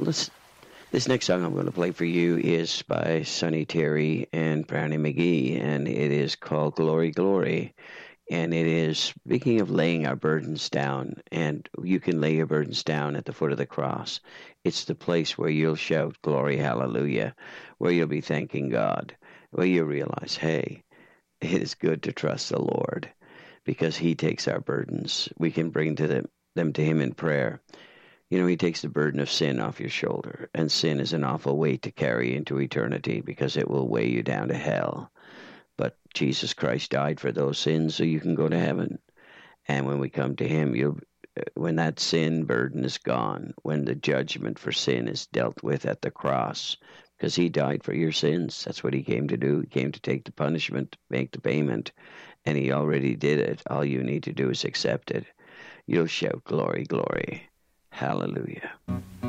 Let's, this next song I'm going to play for you is by Sonny Terry and Brownie McGee, and it is called Glory, Glory. And it is speaking of laying our burdens down, and you can lay your burdens down at the foot of the cross. It's the place where you'll shout, Glory, Hallelujah, where you'll be thanking God, where you realize, hey, it is good to trust the Lord because He takes our burdens. We can bring them to Him in prayer. You know, He takes the burden of sin off your shoulder, and sin is an awful weight to carry into eternity because it will weigh you down to hell. But Jesus Christ died for those sins so you can go to heaven. And when we come to Him, when that sin burden is gone, when the judgment for sin is dealt with at the cross, because He died for your sins. That's what He came to do. He came to take the punishment, make the payment, and He already did it. All you need to do is accept it. You'll shout, Glory, Glory, Hallelujah.